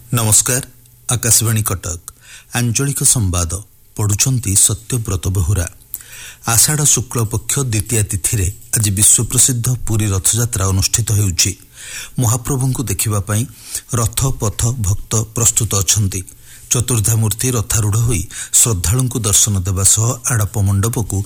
नमस्कार। आकाशवाणी कटक आंचलिक संवाद पढ़ुछंती सत्यव्रत बेहुरा। आषाढ़ शुक्ल पक्ष द्वितीय तिथि आज विश्व प्रसिद्ध पुरी रथयात्रा अनुष्ठित होउछि। महाप्रभुଙ୍କୁ देखिबा पई रथ पथ भक्त प्रस्तुत अछंती। चतुर्धा मूर्ति रथारूढ़ होई श्रद्धालुଙ୍କୁ दर्शन देवा सह आड़प मंडपकु